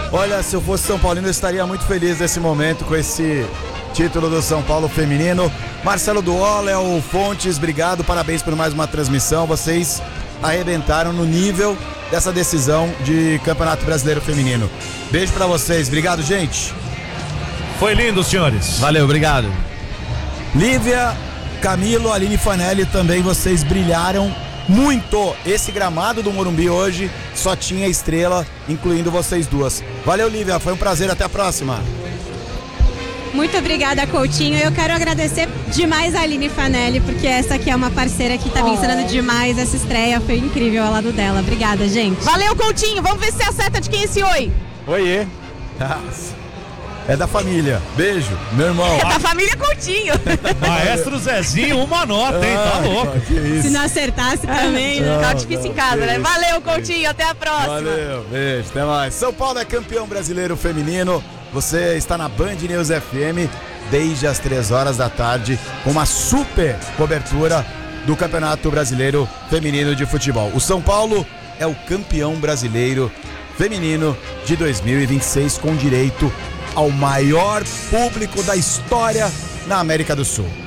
Olha, se eu fosse São Paulino, eu estaria muito feliz nesse momento com esse título do São Paulo feminino. Marcelo Duó, Léo Fontes, obrigado, parabéns por mais uma transmissão. Vocês arrebentaram no nível dessa decisão de Campeonato Brasileiro Feminino. Beijo pra vocês, obrigado, gente. Foi lindo, senhores. Valeu, obrigado. Lívia, Camilo, Aline Fanelli, também vocês brilharam muito. Esse gramado do Morumbi hoje só tinha estrela, incluindo vocês duas. Valeu, Lívia, foi um prazer, até a próxima. Muito obrigada, Coutinho. Eu quero agradecer demais a Aline Fanelli, porque essa aqui é uma parceira que tá me ensinando demais. Essa estreia foi incrível ao lado dela. Obrigada, gente. Valeu, Coutinho. Vamos ver se acerta de quem é esse oi. Oiê. É da família. Beijo, meu irmão. É da família Coutinho. Maestro Zezinho, uma nota, hein? Tá louco. Que isso. Se não acertasse também, né? Tá difícil em casa, né? Valeu, Coutinho. Até a próxima. Valeu, beijo, até mais. São Paulo é campeão brasileiro feminino. Você está na Band News FM desde as 3 horas da tarde com uma super cobertura do Campeonato Brasileiro Feminino de Futebol. O São Paulo é o campeão brasileiro feminino de 2026 com direito ao maior público da história na América do Sul.